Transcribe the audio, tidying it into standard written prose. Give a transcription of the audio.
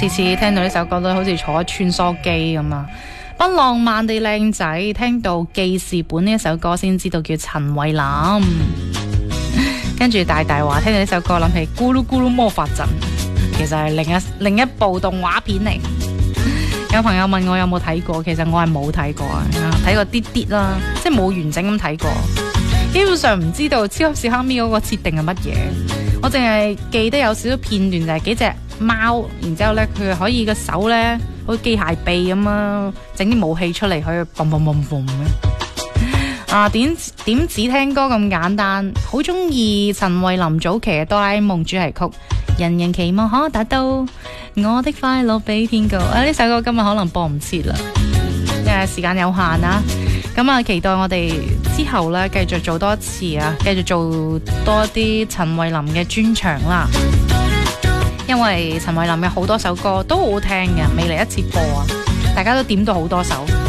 次次聽到呢首歌都好似坐喺穿梭機咁啊！不浪漫地靚仔，聽到記事本呢一首歌先知道叫陳慧琳。跟住大大話聽到呢首歌諗起咕嚕咕嚕魔法陣，其實係另一部動畫片嚟。有朋友問我有冇睇過，其實我係冇睇過啊，睇過啲啲啦，即係冇完整咁睇過。基本上唔知道超級小蝦咪嗰個設定係乜嘢，我淨係記得有少少片段，就係幾隻貓，然之後咧佢可以個手咧好似機械臂咁啊，整啲武器出嚟，可以嘣嘣嘣嘣嘅。啊，點只聽歌咁簡單，好中意陳慧琳早期嘅哆啦 A 夢主題曲，人人期望可達到我的快樂比天高。呢首歌今日可能播唔切啦，因為時間有限啊。咁啊，期待我哋之後咧繼續做多一次啊，繼續做多啲陳慧琳嘅專場啦。因為陳慧琳嘅好多首歌都好好聽嘅，未嚟一次播啊，大家都點到好多首。